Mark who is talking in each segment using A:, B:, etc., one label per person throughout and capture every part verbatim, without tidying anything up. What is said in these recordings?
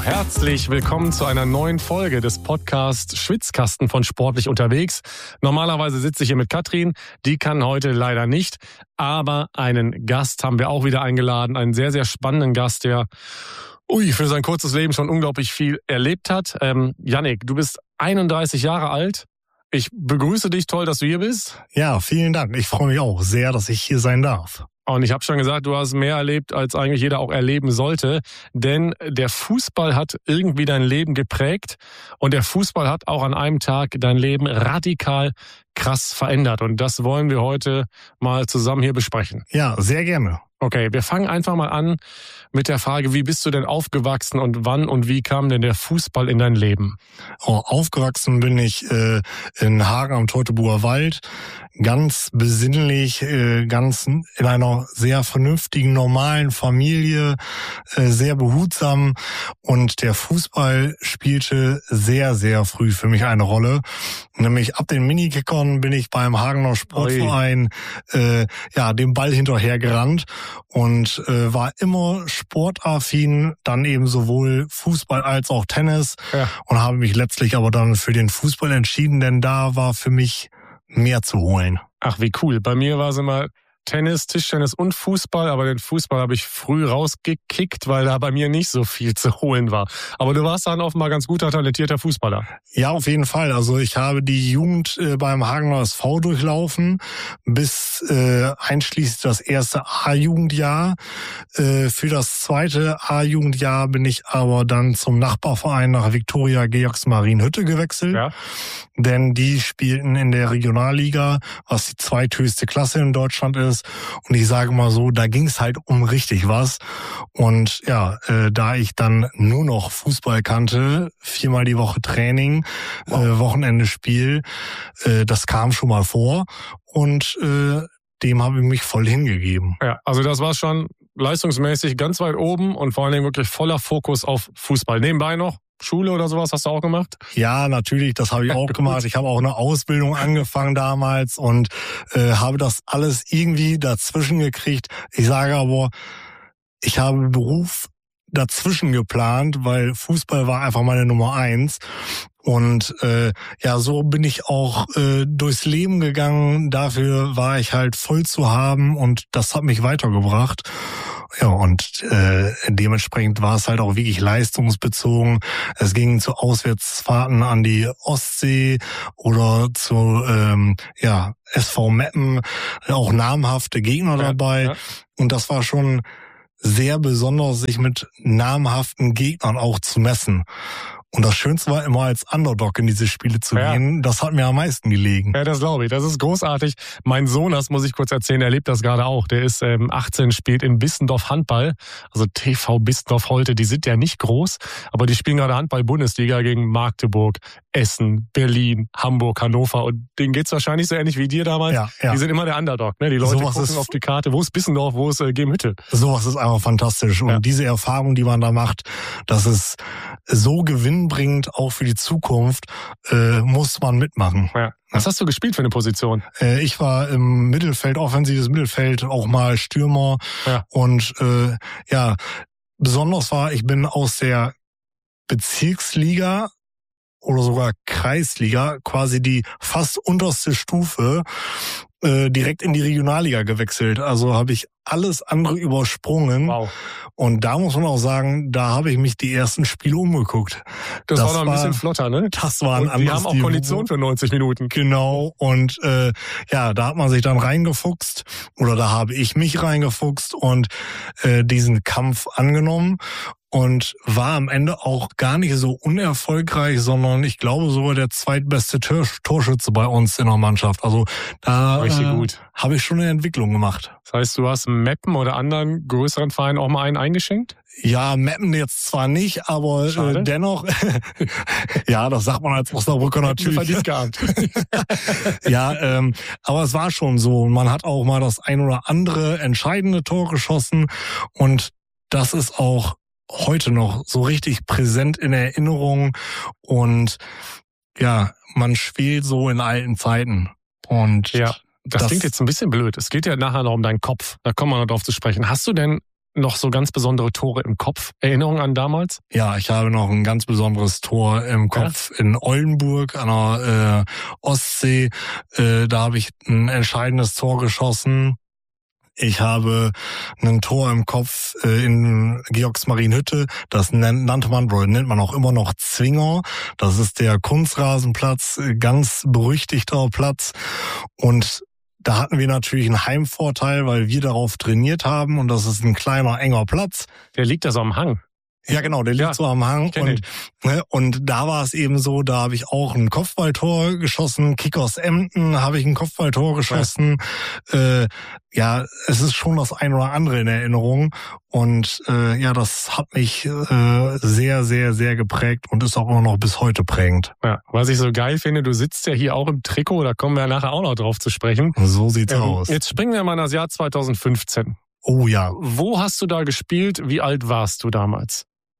A: herzlich willkommen zu einer neuen Folge des Podcasts Schwitzkasten von Sportlich unterwegs. Normalerweise sitze ich hier mit Katrin, die kann heute leider nicht, aber einen Gast haben wir auch wieder eingeladen, einen sehr, sehr spannenden Gast, der ui, für sein kurzes Leben schon unglaublich viel erlebt hat. Ähm, Yannick, du bist einunddreißig Jahre alt. Ich begrüße dich, toll, dass du hier bist.
B: Ja, vielen Dank. Ich freue mich auch sehr, dass ich hier sein darf.
A: Und ich habe schon gesagt, du hast mehr erlebt, als eigentlich jeder auch erleben sollte. Denn der Fußball hat irgendwie dein Leben geprägt. Und der Fußball hat auch an einem Tag dein Leben radikal krass verändert. Und das wollen wir heute mal zusammen hier besprechen.
B: Ja, sehr gerne.
A: Okay, wir fangen einfach mal an mit der Frage, wie bist du denn aufgewachsen und wann und wie kam denn der Fußball in dein Leben?
B: Oh, aufgewachsen bin ich äh, in Hagen am Teutoburger Wald, ganz besinnlich, äh, ganz in einer sehr vernünftigen, normalen Familie, äh, sehr behutsam, und der Fußball spielte sehr, sehr früh für mich eine Rolle. Nämlich ab den Minikickern bin ich beim Hagener Sportverein äh, ja dem Ball hinterher gerannt und äh, war immer sportaffin, dann eben sowohl Fußball als auch Tennis, ja. Und habe mich letztlich aber dann für den Fußball entschieden, denn da war für mich mehr zu holen.
A: Ach, wie cool. Bei mir war es immer Tennis, Tischtennis und Fußball, aber den Fußball habe ich früh rausgekickt, weil da bei mir nicht so viel zu holen war. Aber du warst dann offenbar ganz guter, talentierter Fußballer.
B: Ja, auf jeden Fall. Also ich habe die Jugend äh, beim Hagener S V durchlaufen, bis äh, einschließlich das erste A-Jugendjahr. Äh, für das zweite A-Jugendjahr bin ich aber dann zum Nachbarverein nach Viktoria Georgsmarienhütte gewechselt. Ja. Denn die spielten in der Regionalliga, was die zweithöchste Klasse in Deutschland ist. Und ich sage mal so, da ging es halt um richtig was. Und ja, äh, da ich dann nur noch Fußball kannte, viermal die Woche Training, wow. äh, Wochenende Spiel, äh, das kam schon mal vor. Und äh, dem habe ich mich voll hingegeben.
A: Ja, also das war schon leistungsmäßig ganz weit oben und vor allen Dingen wirklich voller Fokus auf Fußball. Nebenbei noch Schule oder sowas hast du auch gemacht?
B: Ja, natürlich, das habe ich auch gemacht. Ich habe auch eine Ausbildung angefangen damals und äh, habe das alles irgendwie dazwischen gekriegt. Ich sage aber, ich habe Beruf dazwischen geplant, weil Fußball war einfach meine Nummer eins. Und äh, ja, so bin ich auch äh, durchs Leben gegangen. Dafür war ich halt voll zu haben und das hat mich weitergebracht. Ja, und äh, dementsprechend war es halt auch wirklich leistungsbezogen. Es ging zu Auswärtsfahrten an die Ostsee oder zu ähm, ja S V Meppen, auch namhafte Gegner dabei. Ja, ja. Und das war schon sehr besonders, sich mit namhaften Gegnern auch zu messen. Und das Schönste war immer, als Underdog in diese Spiele zu ja. gehen. Das hat mir am meisten gelegen.
A: Ja, das glaube ich. Das ist großartig. Mein Sohn, das muss ich kurz erzählen, er lebt das gerade auch. Der ist ähm, achtzehn, spielt in Bissendorf Handball. Also T V Bissendorf Holte, die sind ja nicht groß, aber die spielen gerade Handball-Bundesliga gegen Magdeburg, Essen, Berlin, Hamburg, Hannover. Und denen geht's wahrscheinlich so ähnlich wie dir damals. Ja, ja. Die sind immer der Underdog. Ne? Die Leute so gucken auf die Karte. Wo ist Bissendorf, wo ist äh, Gemhütte?
B: Sowas ist einfach fantastisch. Und ja. diese Erfahrung, die man da macht, das ist so gewinnbringend, auch für die Zukunft, äh, muss man mitmachen.
A: Ja. Was hast du gespielt für eine Position?
B: Äh, ich war im Mittelfeld, offensives Mittelfeld, auch mal Stürmer. Ja. Und äh, ja, besonders war, ich bin aus der Bezirksliga oder sogar Kreisliga, quasi die fast unterste Stufe, äh, direkt in die Regionalliga gewechselt. Also habe ich alles andere übersprungen. Wow. Und da muss man auch sagen, da habe ich mich die ersten Spiele umgeguckt.
A: Das, das war noch ein war, bisschen flotter, ne?
B: Das war ein
A: und
B: anderes
A: die haben auch Kondition für neunzig Minuten.
B: Genau. Und äh, ja, da hat man sich dann reingefuchst oder da habe ich mich reingefuchst und äh, diesen Kampf angenommen. Und war am Ende auch gar nicht so unerfolgreich, sondern ich glaube sogar der zweitbeste Tor- Torschütze bei uns in der Mannschaft. Also da äh, habe ich schon eine Entwicklung gemacht.
A: Das heißt, du hast Meppen oder anderen größeren Vereinen auch mal einen eingeschenkt?
B: Ja, Meppen jetzt zwar nicht, aber äh, dennoch, ja, das sagt man als Osnabrücker natürlich.
A: Verdient gehabt.
B: Ja, ähm, aber es war schon so. Man hat auch mal das ein oder andere entscheidende Tor geschossen und das ist auch heute noch so richtig präsent in Erinnerung und ja, man spielt so in alten Zeiten. Und
A: ja, das, das klingt jetzt ein bisschen blöd. Es geht ja nachher noch um deinen Kopf. Da kommen wir noch drauf zu sprechen. Hast du denn noch so ganz besondere Tore im Kopf? Erinnerung an damals?
B: Ja, ich habe noch ein ganz besonderes Tor im Kopf ja? in Oldenburg an der äh, Ostsee. Äh, da habe ich ein entscheidendes Tor geschossen. Ich habe ein Tor im Kopf äh, in Georgsmarienhütte. Das nannte man, oder nennt man auch immer noch Zwinger. Das ist der Kunstrasenplatz, ganz berüchtigter Platz. Und da hatten wir natürlich einen Heimvorteil, weil wir darauf trainiert haben und das ist ein kleiner, enger Platz.
A: Der liegt da so am Hang.
B: Ja, genau, der liegt ja, so am Hang. Und, ne, und da war es eben so, da habe ich auch ein Kopfballtor geschossen. Kickers Emden habe ich ein Kopfballtor geschossen. Ja. Äh, ja, es ist schon das ein oder andere in Erinnerung. Und äh, ja, das hat mich äh, sehr, sehr, sehr geprägt und ist auch immer noch bis heute prägend.
A: Ja, was ich so geil finde, du sitzt ja hier auch im Trikot, da kommen wir ja nachher auch noch drauf zu sprechen.
B: So sieht's ähm, aus.
A: Jetzt springen wir mal in das Jahr zweitausendfünfzehn.
B: Oh ja.
A: Wo hast du da gespielt? Wie alt warst du damals?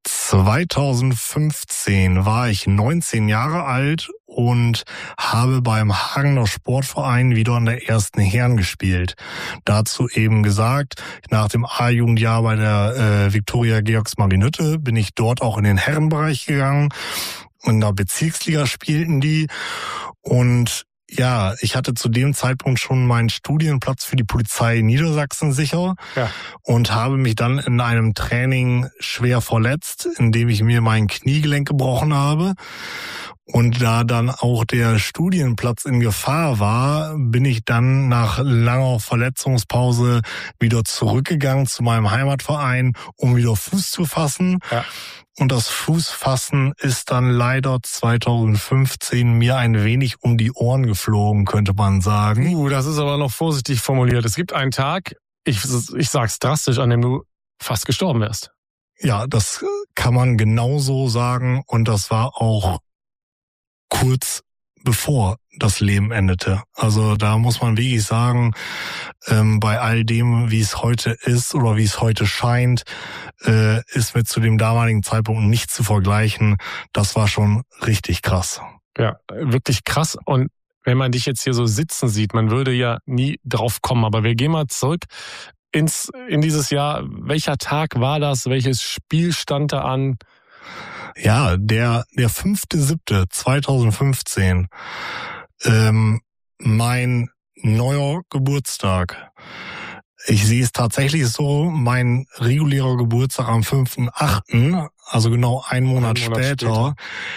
B: zweitausendfünfzehn war ich neunzehn Jahre alt und habe beim Hagener Sportverein wieder in der ersten Herren gespielt. Dazu eben gesagt, nach dem A-Jugendjahr bei der äh, Viktoria Georgsmarienhütte bin ich dort auch in den Herrenbereich gegangen. In der Bezirksliga spielten die und ja, ich hatte zu dem Zeitpunkt schon meinen Studienplatz für die Polizei Niedersachsen sicher ja. und habe mich dann in einem Training schwer verletzt, indem ich mir mein Kniegelenk gebrochen habe. Und da dann auch der Studienplatz in Gefahr war, bin ich dann nach langer Verletzungspause wieder zurückgegangen zu meinem Heimatverein, um wieder Fuß zu fassen. Ja. Und das Fußfassen ist dann leider zweitausendfünfzehn mir ein wenig um die Ohren geflogen, könnte man sagen.
A: Uh, das ist aber noch vorsichtig formuliert. Es gibt einen Tag, ich, ich sag's drastisch, an dem du fast gestorben wärst.
B: Ja, das kann man genauso sagen. Und das war auch kurz bevor das Leben endete. Also da muss man wirklich sagen, ähm, bei all dem, wie es heute ist oder wie es heute scheint, äh, ist mit zu dem damaligen Zeitpunkt nicht zu vergleichen. Das war schon richtig krass.
A: Ja, wirklich krass. Und wenn man dich jetzt hier so sitzen sieht, man würde ja nie drauf kommen. Aber wir gehen mal zurück ins in dieses Jahr. Welcher Tag war das? Welches Spiel stand da an?
B: Ja, der der fünfte siebte zweitausendfünfzehn. Ähm, mein neuer Geburtstag. Ich sehe es tatsächlich so, mein regulärer Geburtstag am fünften achten, also genau einen Monat, Monat später, später,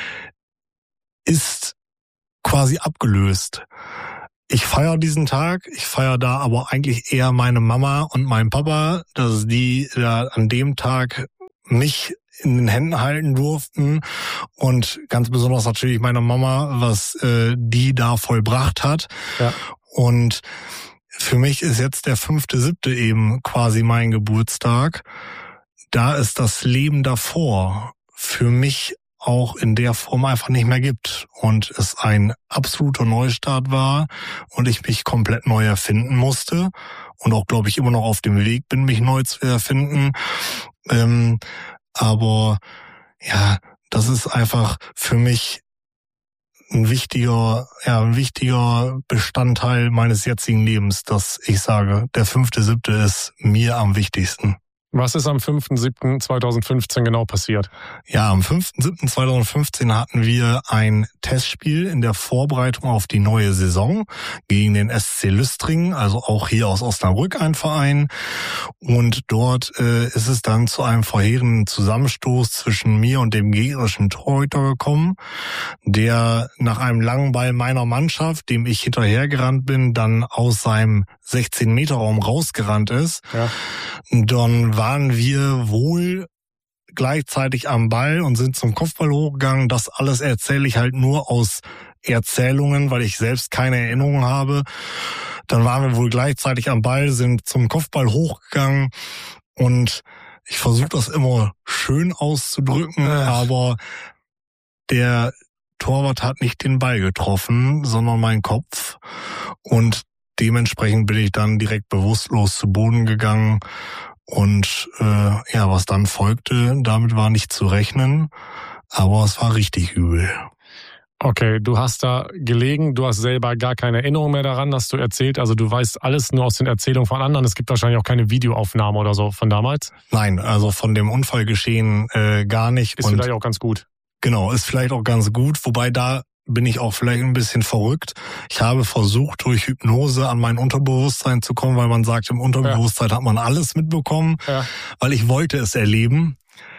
B: ist quasi abgelöst. Ich feiere diesen Tag, ich feiere da aber eigentlich eher meine Mama und meinen Papa, dass die da an dem Tag mich in den Händen halten durften und ganz besonders natürlich meine Mama, was äh, die da vollbracht hat. Ja. Und für mich ist jetzt der fünfte siebte eben quasi mein Geburtstag. Da es das Leben davor für mich auch in der Form einfach nicht mehr gibt und es ein absoluter Neustart war und ich mich komplett neu erfinden musste und auch, glaube ich, immer noch auf dem Weg bin, mich neu zu erfinden. Ähm, Aber ja, das ist einfach für mich ein wichtiger, ja, ein wichtiger Bestandteil meines jetzigen Lebens, dass ich sage, der fünfte siebte ist mir am wichtigsten.
A: Was ist am fünften siebten zweitausendfünfzehn genau passiert?
B: Ja, am fünften siebten zweitausendfünfzehn hatten wir ein Testspiel in der Vorbereitung auf die neue Saison gegen den S C Lüstringen, also auch hier aus Osnabrück ein Verein. Und dort äh, ist es dann zu einem verheerenden Zusammenstoß zwischen mir und dem gegnerischen Torhüter gekommen, der nach einem langen Ball meiner Mannschaft, dem ich hinterhergerannt bin, dann aus seinem sechzehn Meter Raum rausgerannt ist. Ja. Dann waren wir wohl gleichzeitig am Ball und sind zum Kopfball hochgegangen. Das alles erzähle ich halt nur aus Erzählungen, weil ich selbst keine Erinnerung habe. Dann waren wir wohl gleichzeitig am Ball, sind zum Kopfball hochgegangen und ich versuche das immer schön auszudrücken, Ach. aber der Torwart hat nicht den Ball getroffen, sondern meinen Kopf und dementsprechend bin ich dann direkt bewusstlos zu Boden gegangen. Und äh, ja, was dann folgte, damit war nicht zu rechnen, aber es war richtig übel.
A: Okay, du hast da gelegen, du hast selber gar keine Erinnerung mehr daran, hast du erzählt. Also du weißt alles nur aus den Erzählungen von anderen. Es gibt wahrscheinlich auch keine Videoaufnahme oder so von damals.
B: Nein, also von dem Unfallgeschehen äh, gar nicht.
A: Ist und vielleicht auch ganz gut.
B: Genau, ist vielleicht auch ganz gut. Wobei da bin ich auch vielleicht ein bisschen verrückt. Ich habe versucht, durch Hypnose an mein Unterbewusstsein zu kommen, weil man sagt, im Unterbewusstsein ja. hat man alles mitbekommen, ja. weil ich wollte es erleben.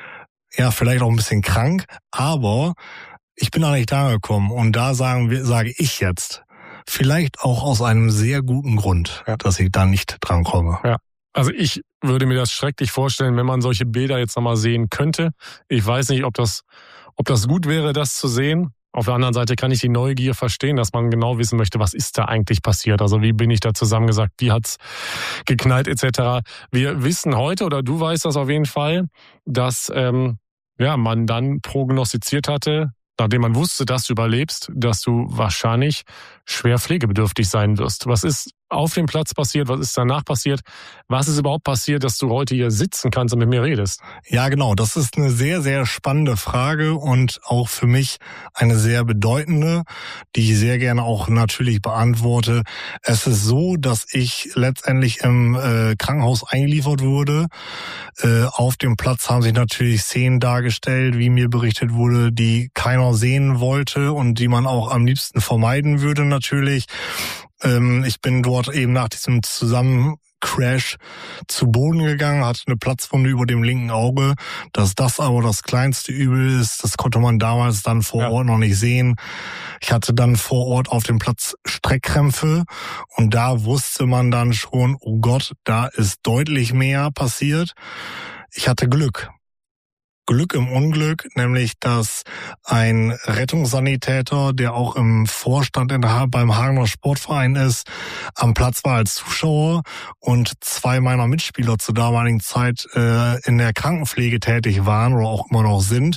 B: Ja, vielleicht auch ein bisschen krank, aber ich bin da nicht da gekommen. Und da sagen wir, sage ich jetzt, vielleicht auch aus einem sehr guten Grund, ja. dass ich da nicht dran komme.
A: Ja. Also ich würde mir das schrecklich vorstellen, wenn man solche Bilder jetzt nochmal sehen könnte. Ich weiß nicht, ob das, ob das gut wäre, das zu sehen. Auf der anderen Seite kann ich die Neugier verstehen, dass man genau wissen möchte, was ist da eigentlich passiert? Also wie bin ich da zusammengesackt, wie hat's geknallt et cetera. Wir wissen heute, oder du weißt das auf jeden Fall, dass ähm, ja man dann prognostiziert hatte, nachdem man wusste, dass du überlebst, dass du wahrscheinlich schwer pflegebedürftig sein wirst. Was ist auf dem Platz passiert? Was ist danach passiert? Was ist überhaupt passiert, dass du heute hier sitzen kannst und mit mir redest?
B: Ja, genau. Das ist eine sehr, sehr spannende Frage und auch für mich eine sehr bedeutende, die ich sehr gerne auch natürlich beantworte. Es ist so, dass ich letztendlich im äh, Krankenhaus eingeliefert wurde. Äh, auf dem Platz haben sich natürlich Szenen dargestellt, wie mir berichtet wurde, die keiner sehen wollte und die man auch am liebsten vermeiden würde natürlich. Ähm, ich bin dort eben nach diesem Zusammencrash zu Boden gegangen, hatte eine Platzwunde über dem linken Auge. Dass das aber das kleinste Übel ist, das konnte man damals dann vor ja. Ort noch nicht sehen. Ich hatte dann vor Ort auf dem Platz Streckkrämpfe und da wusste man dann schon, oh Gott, da ist deutlich mehr passiert. Ich hatte Glück. Glück im Unglück, nämlich dass ein Rettungssanitäter, der auch im Vorstand in der, beim Hagener Sportverein ist, am Platz war als Zuschauer und zwei meiner Mitspieler zur damaligen Zeit äh, in der Krankenpflege tätig waren oder auch immer noch sind.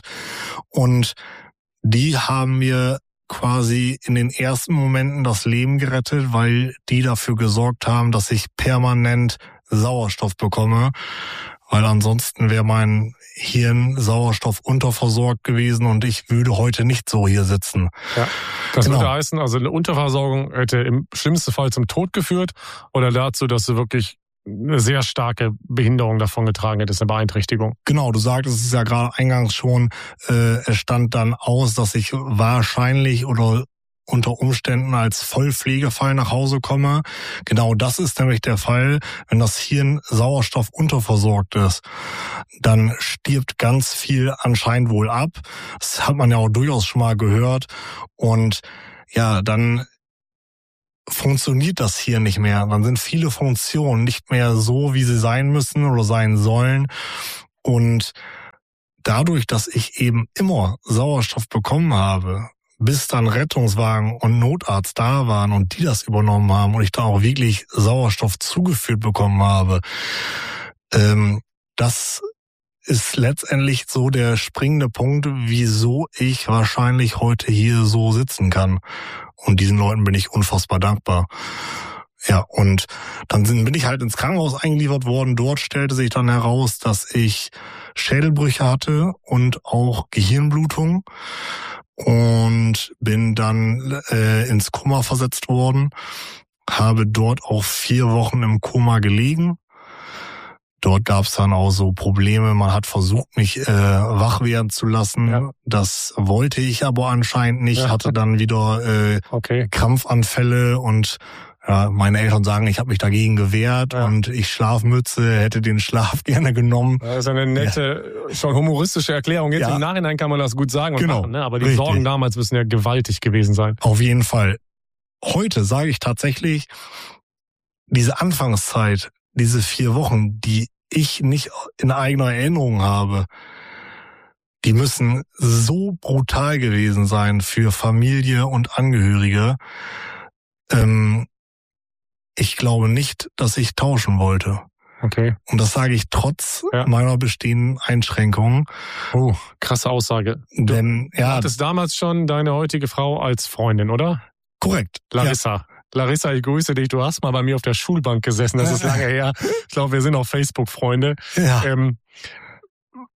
B: Und die haben mir quasi in den ersten Momenten das Leben gerettet, weil die dafür gesorgt haben, dass ich permanent Sauerstoff bekomme. Weil ansonsten wäre mein Hirn Sauerstoff unterversorgt gewesen und ich würde heute nicht so hier sitzen.
A: Ja, das genau. würde heißen, also eine Unterversorgung hätte im schlimmsten Fall zum Tod geführt oder dazu, dass du wirklich eine sehr starke Behinderung davon getragen hättest, eine Beeinträchtigung.
B: Genau, du sagtest es ja gerade eingangs schon, äh, es stand dann aus, dass ich wahrscheinlich oder unter Umständen als Vollpflegefall nach Hause komme. Genau das ist nämlich der Fall, wenn das Hirn Sauerstoff unterversorgt ist. Dann stirbt ganz viel anscheinend wohl ab. Das hat man ja auch durchaus schon mal gehört. Und ja, dann funktioniert das Hirn nicht mehr. Dann sind viele Funktionen nicht mehr so, wie sie sein müssen oder sein sollen. Und dadurch, dass ich eben immer Sauerstoff bekommen habe, bis dann Rettungswagen und Notarzt da waren und die das übernommen haben und ich da auch wirklich Sauerstoff zugeführt bekommen habe. Ähm, das ist letztendlich so der springende Punkt, wieso ich wahrscheinlich heute hier so sitzen kann. Und diesen Leuten bin ich unfassbar dankbar. Ja, und dann sind, bin ich halt ins Krankenhaus eingeliefert worden. Dort stellte sich dann heraus, dass ich Schädelbrüche hatte und auch Gehirnblutung. Und bin dann äh, ins Koma versetzt worden, habe dort auch vier Wochen im Koma gelegen. Dort gab es dann auch so Probleme. Man hat versucht, mich äh, wach werden zu lassen. Ja. Das wollte ich aber anscheinend nicht. Ja. Hatte dann wieder äh, okay. Krampfanfälle und ja, meine Eltern sagen, ich habe mich dagegen gewehrt ja. und ich Schlafmütze, hätte den Schlaf gerne genommen.
A: Das ist eine nette, ja. schon humoristische Erklärung. Jetzt ja. im Nachhinein kann man das gut sagen und
B: genau.
A: machen, ne? Aber die
B: Richtig.
A: Sorgen damals müssen ja gewaltig gewesen sein.
B: Auf jeden Fall. Heute sage ich tatsächlich, diese Anfangszeit, diese vier Wochen, die ich nicht in eigener Erinnerung habe, die müssen so brutal gewesen sein für Familie und Angehörige. Ähm, Ich glaube nicht, dass ich tauschen wollte.
A: Okay.
B: Und das sage ich trotz ja. meiner bestehenden Einschränkungen.
A: Oh, krasse Aussage. Du
B: Denn ja,
A: hattest damals schon deine heutige Frau als Freundin, oder?
B: Korrekt.
A: Larissa. Ja. Larissa, ich grüße dich. Du hast mal bei mir auf der Schulbank gesessen. Das ist lange her. Ich glaube, wir sind auch Facebook-Freunde.
B: Ja.
A: Ähm,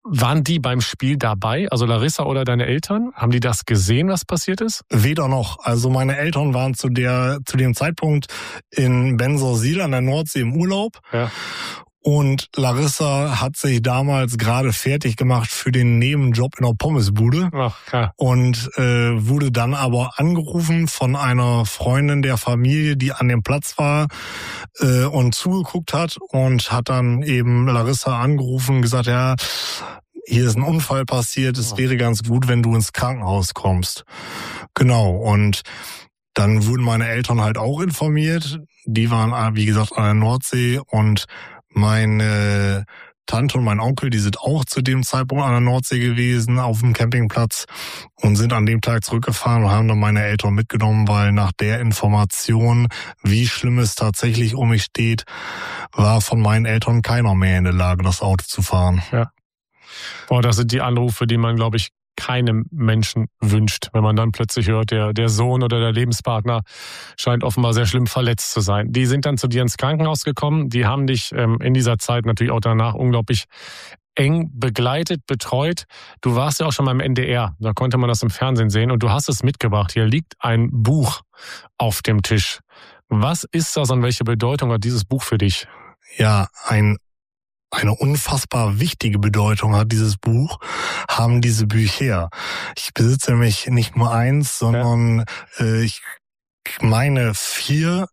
A: Waren die beim Spiel dabei, also Larissa oder deine Eltern? Haben die das gesehen, was passiert ist?
B: Weder noch. Also meine Eltern waren zu der zu dem Zeitpunkt in Bensersiel an der Nordsee im Urlaub.
A: Ja.
B: Und Larissa hat sich damals gerade fertig gemacht für den Nebenjob in der Pommesbude.
A: Ach, klar.
B: Und äh, wurde dann aber angerufen von einer Freundin der Familie, die an dem Platz war äh, und zugeguckt hat. Und hat dann eben Larissa angerufen und gesagt, ja, hier ist ein Unfall passiert, es wäre ganz gut, wenn du ins Krankenhaus kommst. Genau, und dann wurden meine Eltern halt auch informiert. Die waren, wie gesagt, an der Nordsee und meine Tante und mein Onkel, die sind auch zu dem Zeitpunkt an der Nordsee gewesen, auf dem Campingplatz und sind an dem Tag zurückgefahren und haben dann meine Eltern mitgenommen, weil nach der Information, wie schlimm es tatsächlich um mich steht, war von meinen Eltern keiner mehr in der Lage, das Auto zu fahren.
A: Ja. Boah, das sind die Anrufe, die man, glaube ich, keinem Menschen wünscht, wenn man dann plötzlich hört, der, der Sohn oder der Lebenspartner scheint offenbar sehr schlimm verletzt zu sein. Die sind dann zu dir ins Krankenhaus gekommen, die haben dich ähm, in dieser Zeit natürlich auch danach unglaublich eng begleitet, betreut. Du warst ja auch schon mal im N D R, da konnte man das im Fernsehen sehen und du hast es mitgebracht. Hier liegt ein Buch auf dem Tisch. Was ist das und welche Bedeutung hat dieses Buch für dich?
B: Ja, ein Eine unfassbar wichtige Bedeutung hat dieses Buch, haben diese Bücher. Ich besitze nämlich nicht nur eins, sondern ja. äh, ich meine vier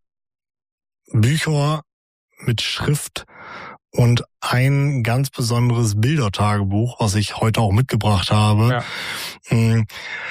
B: Bücher mit Schrift und ein ganz besonderes Bildertagebuch, was ich heute auch mitgebracht habe. Ja.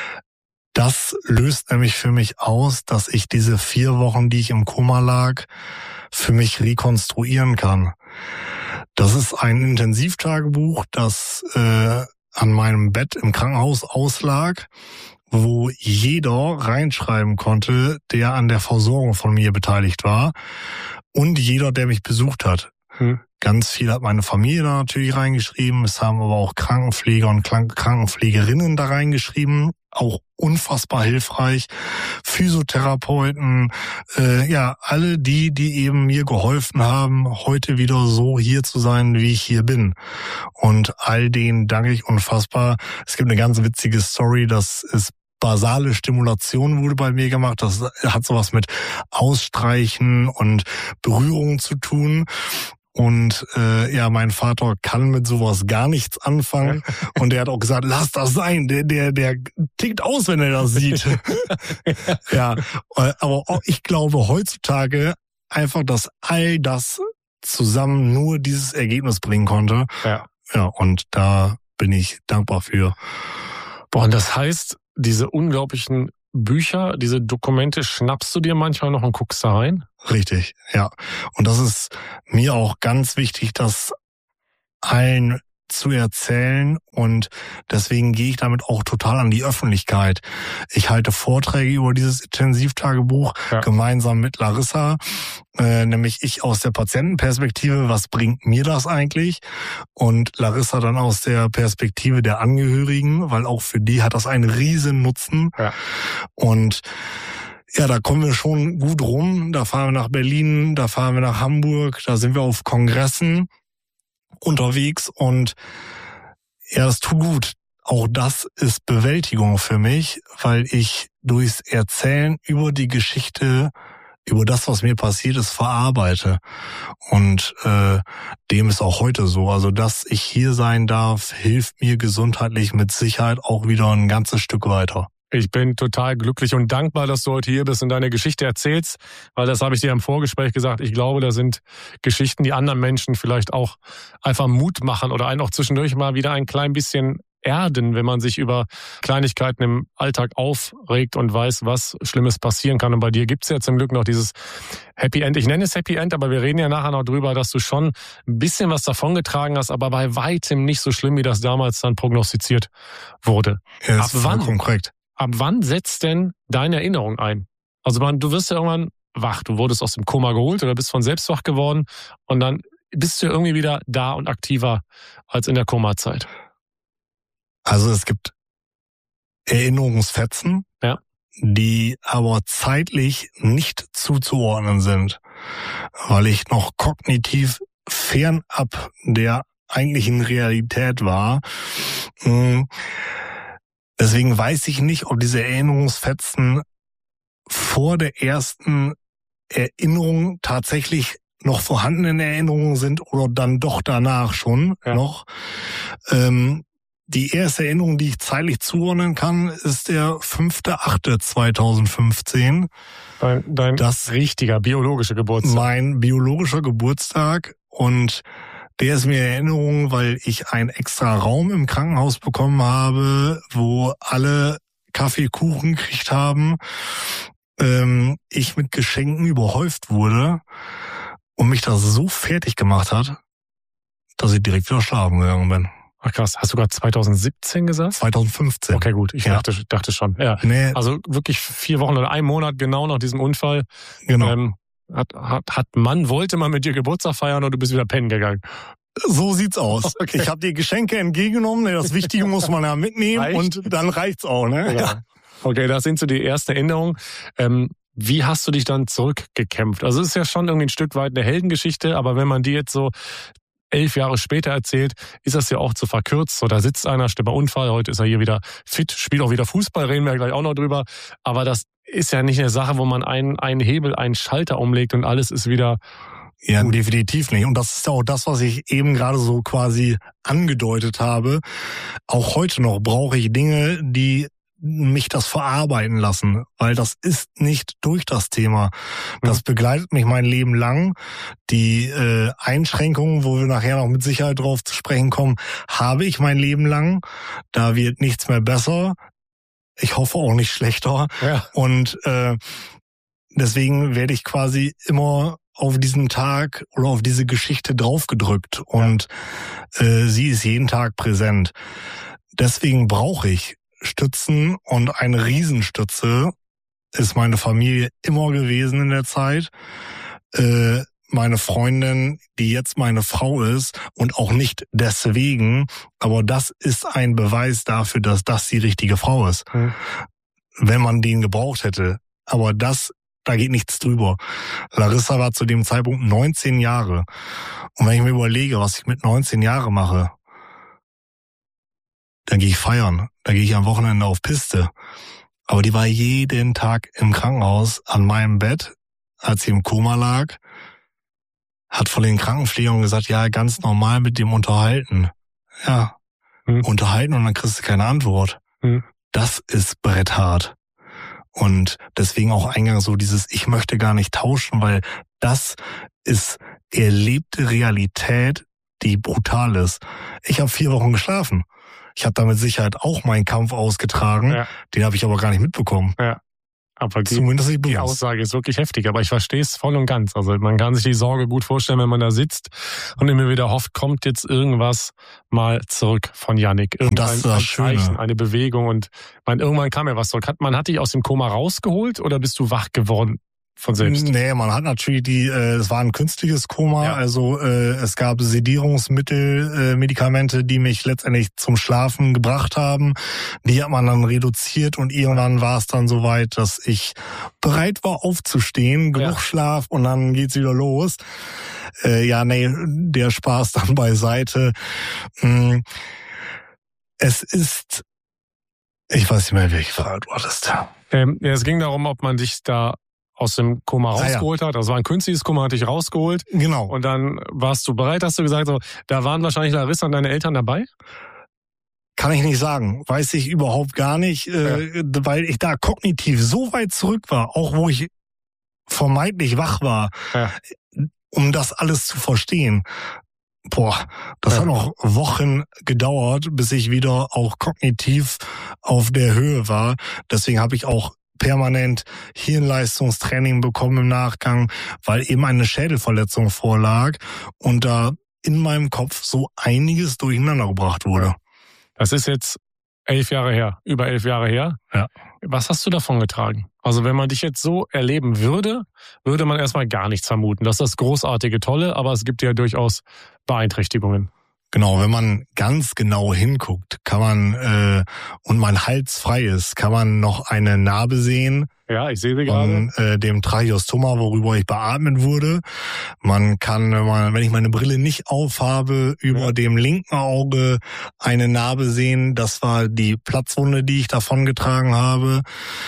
B: Das löst nämlich für mich aus, dass ich diese vier Wochen, die ich im Koma lag, für mich rekonstruieren kann. Das ist ein Intensivtagebuch, das äh, an meinem Bett im Krankenhaus auslag, wo jeder reinschreiben konnte, der an der Versorgung von mir beteiligt war und jeder, der mich besucht hat. Hm. Ganz viel hat meine Familie da natürlich reingeschrieben, es haben aber auch Krankenpfleger und Krankenpflegerinnen da reingeschrieben, auch unfassbar hilfreich, Physiotherapeuten, äh, ja, alle die, die eben mir geholfen haben, heute wieder so hier zu sein, wie ich hier bin. Und all denen danke ich unfassbar. Es gibt eine ganz witzige Story, das ist basale Stimulation wurde bei mir gemacht. Das hat sowas mit Ausstreichen und Berührung zu tun. Und äh, ja, mein Vater kann mit sowas gar nichts anfangen. Und er hat auch gesagt, lass das sein. Der, der, der tickt aus, wenn er das sieht. Ja, aber ich glaube heutzutage einfach, dass all das zusammen nur dieses Ergebnis bringen konnte. Ja. Ja, und da bin ich dankbar für.
A: Boah, und das heißt, diese unglaublichen Bücher, diese Dokumente, schnappst du dir manchmal noch und guckst da rein?
B: Richtig, ja. Und das ist mir auch ganz wichtig, das allen zu erzählen und deswegen gehe ich damit auch total an die Öffentlichkeit. Ich halte Vorträge über dieses Intensivtagebuch ja. gemeinsam mit Larissa, äh, nämlich ich aus der Patientenperspektive, was bringt mir das eigentlich? Und Larissa dann aus der Perspektive der Angehörigen, weil auch für die hat das einen riesen Nutzen. Ja. Und ja, da kommen wir schon gut rum. Da fahren wir nach Berlin, da fahren wir nach Hamburg, da sind wir auf Kongressen unterwegs und ja, das tut gut. Auch das ist Bewältigung für mich, weil ich durchs Erzählen über die Geschichte, über das, was mir passiert ist, verarbeite. Und äh, dem ist auch heute so. Also, dass ich hier sein darf, hilft mir gesundheitlich mit Sicherheit auch wieder ein ganzes Stück weiter.
A: Ich bin total glücklich und dankbar, dass du heute hier bist und deine Geschichte erzählst, weil das habe ich dir im Vorgespräch gesagt. Ich glaube, da sind Geschichten, die anderen Menschen vielleicht auch einfach Mut machen oder einen auch zwischendurch mal wieder ein klein bisschen erden, wenn man sich über Kleinigkeiten im Alltag aufregt und weiß, was Schlimmes passieren kann. Und bei dir gibt's ja zum Glück noch dieses Happy End. Ich nenne es Happy End, aber wir reden ja nachher noch drüber, dass du schon ein bisschen was davongetragen hast, aber bei weitem nicht so schlimm, wie das damals dann prognostiziert wurde.
B: Ja, das ist vollkommen korrekt.
A: Ab wann setzt denn deine Erinnerung ein? Also man, du wirst ja irgendwann wach, du wurdest aus dem Koma geholt oder bist von selbst wach geworden und dann bist du irgendwie wieder da und aktiver als in der Koma-Zeit.
B: Also es gibt Erinnerungsfetzen, ja. die aber zeitlich nicht zuzuordnen sind, weil ich noch kognitiv fernab der eigentlich in Realität war. Deswegen weiß ich nicht, ob diese Erinnerungsfetzen vor der ersten Erinnerung tatsächlich noch vorhandenen Erinnerungen sind oder dann doch danach schon ja. noch. Ähm, die erste Erinnerung, die ich zeitlich zuordnen kann, ist der fünfter achter zweitausendfünfzehn.
A: Dein, dein das richtiger biologischer Geburtstag.
B: Mein biologischer Geburtstag, und der ist mir in Erinnerung, weil ich einen extra Raum im Krankenhaus bekommen habe, wo alle Kaffee, Kuchen gekriegt haben, ähm, ich mit Geschenken überhäuft wurde und mich das so fertig gemacht hat, dass ich direkt wieder schlafen gegangen bin.
A: Ach krass, hast du gerade zweitausendsiebzehn gesagt?
B: zweitausendfünfzehn.
A: Okay, gut, ich ja. dachte, dachte schon. Ja. Nee. Also wirklich vier Wochen oder einen Monat genau nach diesem Unfall.
B: Genau.
A: Ähm, Hat, hat, hat Mann, wollte man mit dir Geburtstag feiern und du bist wieder pennen gegangen?
B: So sieht's aus. Okay. Ich habe die Geschenke entgegengenommen, das Wichtige muss man ja mitnehmen. Reicht? Und dann reicht's auch, ne?
A: Ja. Okay, das sind so die ersten Erinnerungen. Ähm, wie hast du dich dann zurückgekämpft? Also es ist ja schon irgendwie ein Stück weit eine Heldengeschichte, aber wenn man die jetzt so elf Jahre später erzählt, ist das ja auch zu verkürzt. So, da sitzt einer, steht bei Unfall, heute ist er hier wieder fit, spielt auch wieder Fußball, reden wir gleich auch noch drüber. Aber das ist ja nicht eine Sache, wo man einen, einen Hebel, einen Schalter umlegt und alles ist wieder...
B: Ja, definitiv nicht. Und das ist ja auch das, was ich eben gerade so quasi angedeutet habe. Auch heute noch brauche ich Dinge, die mich das verarbeiten lassen, weil das ist nicht durch das Thema. Das begleitet mich mein Leben lang. Die äh, Einschränkungen, wo wir nachher noch mit Sicherheit drauf zu sprechen kommen, habe ich mein Leben lang. Da wird nichts mehr besser. Ich hoffe auch nicht schlechter.
A: Ja.
B: Und äh, deswegen werde ich quasi immer auf diesen Tag oder auf diese Geschichte draufgedrückt. Und ja. äh, sie ist jeden Tag präsent. Deswegen brauche ich Stützen, und eine Riesenstütze ist meine Familie immer gewesen in der Zeit. Äh, meine Freundin, die jetzt meine Frau ist, und auch nicht deswegen, aber das ist ein Beweis dafür, dass das die richtige Frau ist. Mhm. Wenn man den gebraucht hätte. Aber das, da geht nichts drüber. Larissa war zu dem Zeitpunkt neunzehn Jahre. Und wenn ich mir überlege, was ich mit neunzehn Jahren mache, dann gehe ich feiern, dann gehe ich am Wochenende auf Piste. Aber die war jeden Tag im Krankenhaus an meinem Bett, als sie im Koma lag, hat von den Krankenpflegern gesagt, ja, ganz normal mit dem unterhalten. Ja, hm. unterhalten und dann kriegst du keine Antwort. Hm. Das ist bretthart. Und deswegen auch eingangs so dieses, ich möchte gar nicht tauschen, weil das ist erlebte Realität, die brutal ist. Ich habe vier Wochen geschlafen. Ich habe da mit Sicherheit auch meinen Kampf ausgetragen. Ja. Den habe ich aber gar nicht mitbekommen.
A: Ja. Aber die,
B: Zumindest nicht
A: die Aussage ist wirklich heftig. Aber ich verstehe es voll und ganz. Also man kann sich die Sorge gut vorstellen, wenn man da sitzt und immer wieder hofft, kommt jetzt irgendwas mal zurück von Yannick. Irgendein
B: das ist das
A: ein Zeichen,
B: Schöne.
A: Eine Bewegung. Und man, irgendwann kam ja was zurück. Hat, man hat dich aus dem Koma rausgeholt oder bist du wach geworden? Von selbst?
B: Nee, man hat natürlich die, äh, es war ein künstliches Koma, ja. also äh, es gab Sedierungsmittel, äh, Medikamente, die mich letztendlich zum Schlafen gebracht haben. Die hat man dann reduziert und irgendwann war es dann soweit, dass ich bereit war aufzustehen, genug ja. Schlaf und dann geht's wieder los. Äh, ja, nee, der Spaß dann beiseite. Es ist, ich weiß nicht mehr, welche Frage du hattest.
A: Ähm, ja, es ging darum, ob man dich da aus dem Koma rausgeholt ah, ja. hat. Das war ein künstliches Koma, hat dich rausgeholt.
B: Genau.
A: Und dann warst du bereit, hast du gesagt, so, da waren wahrscheinlich Larissa und deine Eltern dabei?
B: Kann ich nicht sagen. Weiß ich überhaupt gar nicht, äh, ja. weil ich da kognitiv so weit zurück war, auch wo ich vermeintlich wach war, ja. um das alles zu verstehen. Boah, das ja. hat noch Wochen gedauert, bis ich wieder auch kognitiv auf der Höhe war. Deswegen habe ich auch permanent Hirnleistungstraining bekommen im Nachgang, weil eben eine Schädelverletzung vorlag und da in meinem Kopf so einiges durcheinander gebracht wurde.
A: Das ist jetzt elf Jahre her, über elf Jahre her.
B: Ja.
A: Was hast du davon getragen? Also wenn man dich jetzt so erleben würde, würde man erstmal gar nichts vermuten. Das ist das großartige Tolle, aber es gibt ja durchaus Beeinträchtigungen.
B: Genau, wenn man ganz genau hinguckt, kann man, äh, und mein Hals frei ist, kann man noch eine Narbe sehen,
A: Ja, ich sehe sie gerade.
B: Von äh, dem Tracheostoma, worüber ich beatmet wurde. Man kann, wenn, man, wenn ich meine Brille nicht aufhabe, über ja. dem linken Auge eine Narbe sehen. Das war die Platzwunde, die ich davongetragen habe.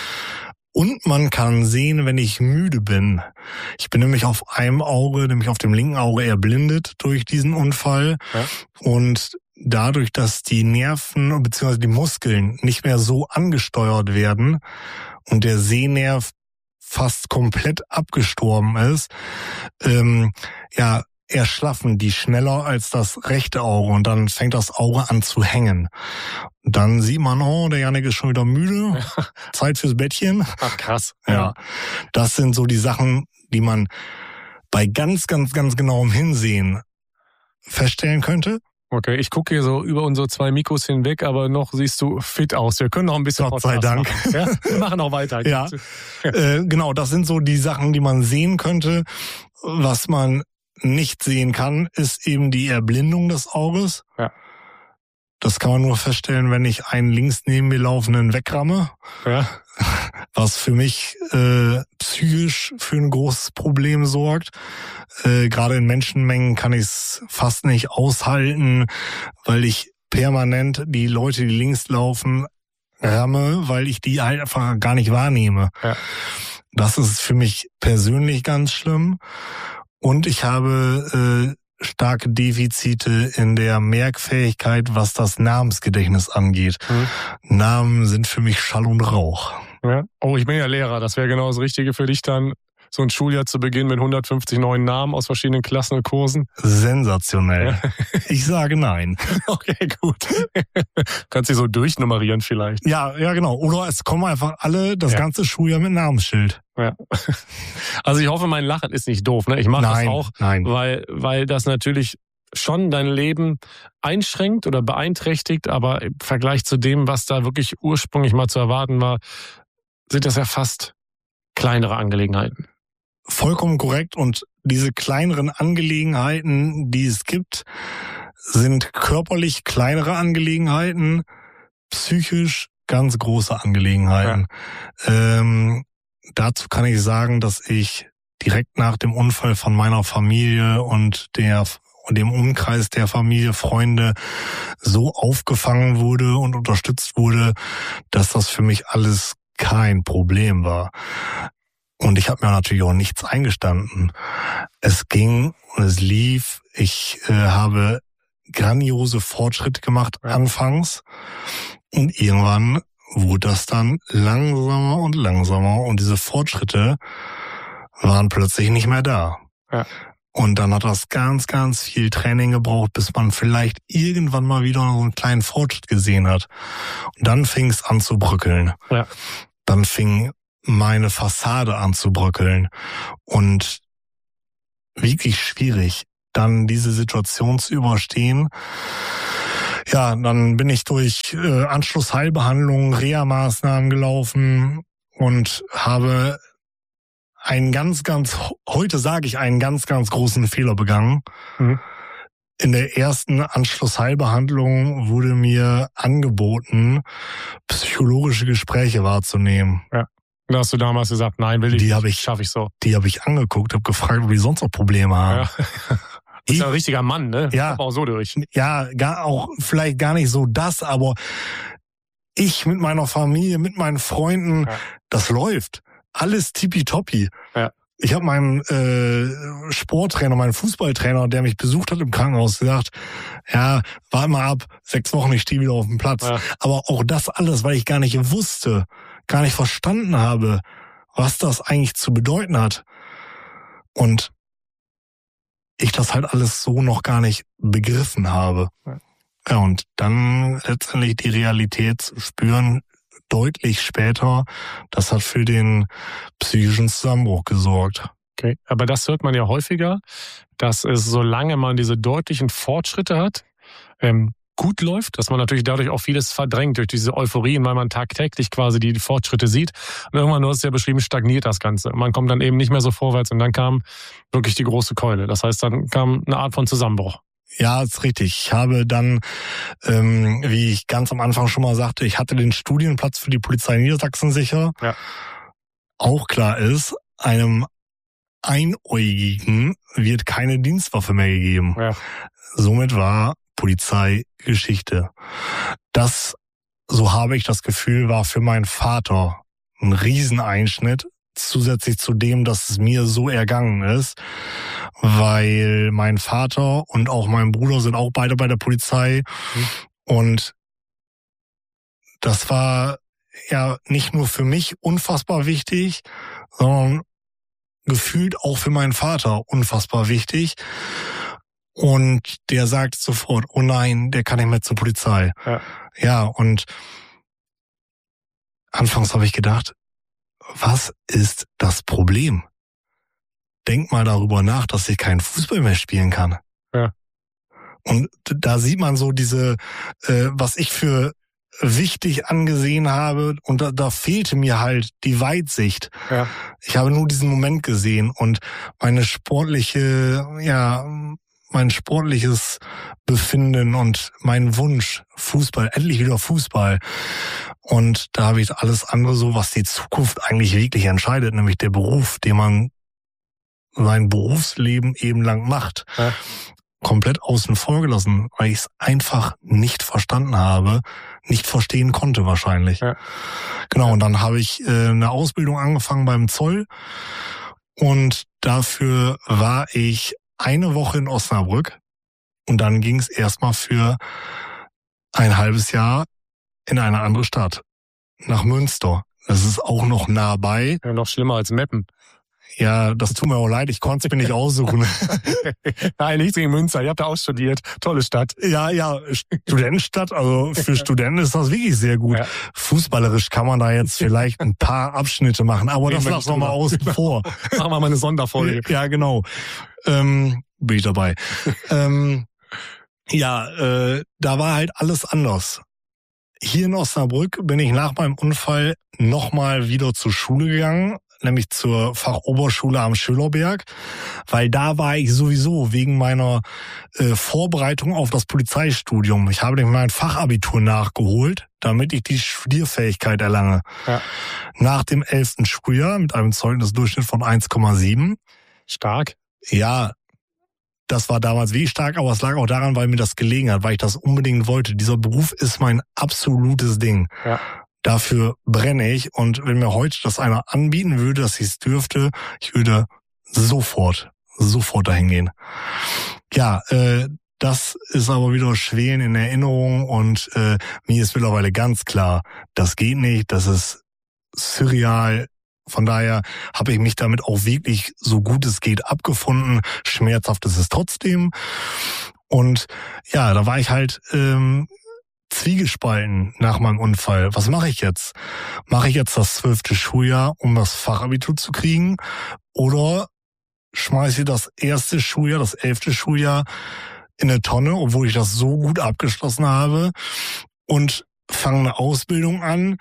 B: Und man kann sehen, wenn ich müde bin. Ich bin nämlich auf einem Auge, nämlich auf dem linken Auge erblindet durch diesen Unfall. Ja. Und dadurch, dass die Nerven bzw. die Muskeln nicht mehr so angesteuert werden und der Sehnerv fast komplett abgestorben ist, ähm, ja, erschlaffen die schneller als das rechte Auge und dann fängt das Auge an zu hängen. Dann sieht man, oh, der Jannik ist schon wieder müde, ja. Zeit fürs Bettchen.
A: Ach krass.
B: Ja, das sind so die Sachen, die man bei ganz, ganz, ganz genauem Hinsehen feststellen könnte.
A: Okay, ich gucke hier so über unsere zwei Mikros hinweg, aber noch siehst du fit aus. Wir können noch ein bisschen
B: Gott sei Dank.
A: Machen. Ja? Wir machen auch weiter.
B: Ja, äh, genau, das sind so die Sachen, die man sehen könnte. Was man nicht sehen kann, ist eben die Erblindung des Auges.
A: Ja.
B: Das kann man nur feststellen, wenn ich einen links neben mir laufenden wegramme.
A: Ja.
B: Was für mich äh, psychisch für ein großes Problem sorgt. Äh, gerade in Menschenmengen kann ich es fast nicht aushalten, weil ich permanent die Leute, die links laufen, ramme, weil ich die halt einfach gar nicht wahrnehme.
A: Ja.
B: Das ist für mich persönlich ganz schlimm. Und ich habe äh, starke Defizite in der Merkfähigkeit, was das Namensgedächtnis angeht. Mhm. Namen sind für mich Schall und Rauch.
A: Ja. Oh, ich bin ja Lehrer. Das wäre genau das Richtige für dich dann, so ein Schuljahr zu beginnen mit hundertfünfzig neuen Namen aus verschiedenen Klassen und Kursen.
B: Sensationell. Ja. Ich sage nein.
A: Okay, gut. Kannst du so durchnummerieren vielleicht.
B: Ja, ja genau. Oder es kommen einfach alle das ja. ganze Schuljahr mit Namensschild.
A: Ja. Also ich hoffe, mein Lachen ist nicht doof. Ne? Ich mache das auch,
B: nein.
A: weil weil das natürlich schon dein Leben einschränkt oder beeinträchtigt, aber im Vergleich zu dem, was da wirklich ursprünglich mal zu erwarten war, sind das ja fast kleinere Angelegenheiten.
B: Vollkommen korrekt. Und diese kleineren Angelegenheiten, die es gibt, sind körperlich kleinere Angelegenheiten, psychisch ganz große Angelegenheiten. Ja. Ähm, dazu kann ich sagen, dass ich direkt nach dem Unfall von meiner Familie und der und dem Umkreis der Familie, Freunde so aufgefangen wurde und unterstützt wurde, dass das für mich alles kein Problem war. Und ich habe mir natürlich auch nichts eingestanden. Es ging und es lief. Ich äh, habe grandiose Fortschritte gemacht anfangs. Und irgendwann wurde das dann langsamer und langsamer. Und diese Fortschritte waren plötzlich nicht mehr da.
A: Ja.
B: Und dann hat das ganz, ganz viel Training gebraucht, bis man vielleicht irgendwann mal wieder so einen kleinen Fortschritt gesehen hat. Und dann fing es an zu bröckeln.
A: Ja.
B: Dann fing meine Fassade an zu bröckeln. Und wirklich schwierig, dann diese Situation zu überstehen. Ja, dann bin ich durch äh, Anschlussheilbehandlung, Reha-Maßnahmen gelaufen und habe einen ganz, ganz, heute sage ich, einen ganz, ganz großen Fehler begangen. Mhm. In der ersten Anschlussheilbehandlung wurde mir angeboten, psychologische Gespräche wahrzunehmen.
A: Ja. Da hast du damals gesagt, nein, will ich
B: die
A: nicht,
B: hab ich,
A: schaffe ich so.
B: Die habe ich angeguckt, habe gefragt, ob die sonst noch Probleme haben.
A: Ja. Du bist ja ein richtiger Mann, ne?
B: Ja.
A: Ich auch so durch.
B: Ja, gar auch vielleicht gar nicht so das, aber ich mit meiner Familie, mit meinen Freunden, ja. Das läuft. Alles tippitoppi.
A: Ja.
B: Ich habe meinem äh, Sporttrainer, meinem Fußballtrainer, der mich besucht hat im Krankenhaus, gesagt, ja, warte mal ab, sechs Wochen, ich stehe wieder auf dem Platz. Ja. Aber auch das alles, weil ich gar nicht wusste, gar nicht verstanden habe, was das eigentlich zu bedeuten hat. Und ich das halt alles so noch gar nicht begriffen habe. Ja, ja und dann letztendlich die Realität zu spüren, deutlich später, das hat für den psychischen Zusammenbruch gesorgt.
A: Okay, aber das hört man ja häufiger, dass es, solange man diese deutlichen Fortschritte hat, ähm, gut läuft, dass man natürlich dadurch auch vieles verdrängt durch diese Euphorien, weil man tagtäglich quasi die Fortschritte sieht. Und irgendwann, du hast es ja beschrieben, stagniert das Ganze. Man kommt dann eben nicht mehr so vorwärts und dann kam wirklich die große Keule. Das heißt, dann kam eine Art von Zusammenbruch.
B: Ja, ist richtig. Ich habe dann, ähm, wie ich ganz am Anfang schon mal sagte, ich hatte den Studienplatz für die Polizei Niedersachsen sicher.
A: Ja.
B: auch klar ist, einem Einäugigen wird keine Dienstwaffe mehr gegeben.
A: Ja.
B: Somit war Polizei Geschichte. Das, so habe ich das Gefühl, war für meinen Vater ein Rieseneinschnitt, zusätzlich zu dem, dass es mir so ergangen ist, weil mein Vater und auch mein Bruder sind auch beide bei der Polizei mhm. und das war ja nicht nur für mich unfassbar wichtig, sondern gefühlt auch für meinen Vater unfassbar wichtig. Und der sagt sofort, oh nein, der kann nicht mehr zur Polizei. Ja, ja und anfangs habe ich gedacht, was ist das Problem? Denk mal darüber nach, dass ich keinen Fußball mehr spielen kann.
A: Ja.
B: Und da sieht man so diese, äh, was ich für wichtig angesehen habe, und da, da fehlte mir halt die Weitsicht.
A: Ja.
B: Ich habe nur diesen Moment gesehen und meine sportliche, ja, mein sportliches Befinden und mein Wunsch, Fußball, endlich wieder Fußball. Und da habe ich alles andere so, was die Zukunft eigentlich wirklich entscheidet, nämlich der Beruf, den man sein Berufsleben eben lang macht,
A: ja.
B: komplett außen vor gelassen, weil ich es einfach nicht verstanden habe, nicht verstehen konnte wahrscheinlich.
A: Ja.
B: Genau, und dann habe ich äh, eine Ausbildung angefangen beim Zoll und dafür war ich eine Woche in Osnabrück und dann ging es erstmal für ein halbes Jahr in eine andere Stadt, nach Münster. Das ist auch noch nah bei.
A: Ja, noch schlimmer als Meppen.
B: Ja, das tut mir auch leid, ich konnte es mir nicht aussuchen.
A: Nein, nichts gegen Münster, ihr habt da auch studiert. Tolle Stadt.
B: Ja, ja, Studentenstadt, also für Studenten ist das wirklich sehr gut. Ja. Fußballerisch kann man da jetzt vielleicht ein paar Abschnitte machen, aber das lassen wir mal außen vor.
A: Machen wir mal eine Sonderfolge.
B: Ja, genau. Ähm, bin ich dabei. ähm, ja, äh, da war halt alles anders. Hier in Osnabrück bin ich nach meinem Unfall nochmal wieder zur Schule gegangen, nämlich zur Fachoberschule am Schülerberg, weil da war ich sowieso wegen meiner äh, Vorbereitung auf das Polizeistudium. Ich habe mein Fachabitur nachgeholt, damit ich die Studierfähigkeit erlange.
A: Ja.
B: Nach dem elften Schuljahr mit einem Zeugnisdurchschnitt von eins Komma sieben.
A: Stark.
B: Ja, das war damals wie stark, aber es lag auch daran, weil mir das gelegen hat, weil ich das unbedingt wollte. Dieser Beruf ist mein absolutes Ding.
A: Ja.
B: Dafür brenne ich, und wenn mir heute das einer anbieten würde, dass ich es dürfte, ich würde sofort, sofort dahin gehen. Ja, äh, das ist aber wieder schwelen in Erinnerung, und äh, mir ist mittlerweile ganz klar, das geht nicht, das ist surreal. Von daher habe ich mich damit auch wirklich so gut es geht abgefunden. Schmerzhaft ist es trotzdem. Und ja, da war ich halt ähm, zwiegespalten nach meinem Unfall. Was mache ich jetzt? Mache ich jetzt das zwölfte Schuljahr, um das Fachabitur zu kriegen? Oder schmeiße ich das erste Schuljahr, das elfte Schuljahr in eine Tonne, obwohl ich das so gut abgeschlossen habe, und fange eine Ausbildung an?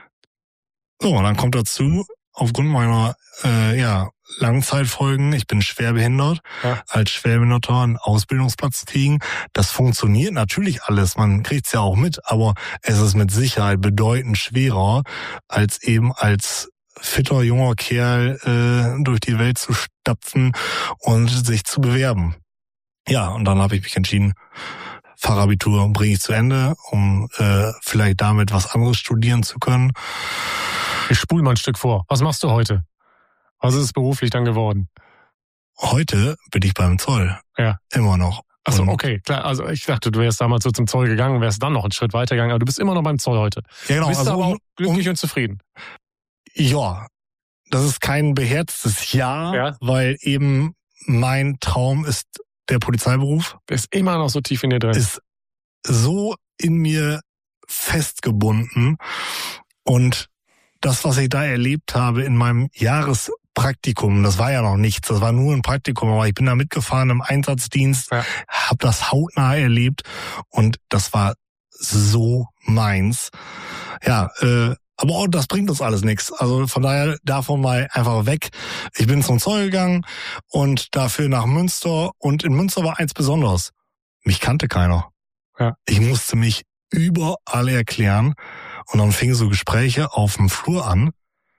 B: So, und dann kommt dazu, aufgrund meiner äh, ja, Langzeitfolgen, ich bin schwerbehindert,
A: ja.
B: als Schwerbehinderter einen Ausbildungsplatz kriegen. Das funktioniert natürlich alles, man kriegt es ja auch mit, aber es ist mit Sicherheit bedeutend schwerer, als eben als fitter, junger Kerl äh, durch die Welt zu stapfen und sich zu bewerben. Ja, und dann habe ich mich entschieden, Fachabitur bringe ich zu Ende, um äh, vielleicht damit was anderes studieren zu können.
A: Ich spule mal ein Stück vor. Was machst du heute? Was ist es beruflich dann geworden?
B: Heute bin ich beim Zoll.
A: Ja.
B: Immer noch.
A: Achso, okay, klar. Also ich dachte, du wärst damals so zum Zoll gegangen und wärst dann noch einen Schritt weiter gegangen, aber du bist immer noch beim Zoll heute.
B: Ja, genau.
A: Du bist
B: also
A: aber auch
B: um,
A: glücklich
B: um,
A: und zufrieden.
B: Ja, das ist kein beherztes Ja,
A: ja,
B: weil eben mein Traum ist der Polizeiberuf.
A: Der ist immer noch so tief in dir drin.
B: Ist so in mir festgebunden, und das, was ich da erlebt habe in meinem Jahrespraktikum, das war ja noch nichts, das war nur ein Praktikum, aber ich bin da mitgefahren im Einsatzdienst,
A: ja.
B: habe das hautnah erlebt, und das war so meins. Ja, äh, aber auch das bringt uns alles nichts. Also von daher davon mal einfach weg. Ich bin zum Zoll gegangen und dafür nach Münster, und in Münster war eins besonders. Mich kannte keiner.
A: Ja.
B: Ich musste mich überall erklären. Und dann fingen so Gespräche auf dem Flur an.